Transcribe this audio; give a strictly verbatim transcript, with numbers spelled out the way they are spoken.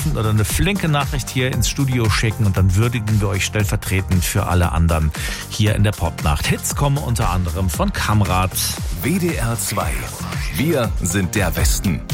anrufen oder eine flinke Nachricht hier ins Studio schicken und dann würdigen wir euch stellvertretend für alle anderen hier in der Popnacht. Hits kommen unter anderem von Kamrat. W D R zwei. Wir sind der Westen.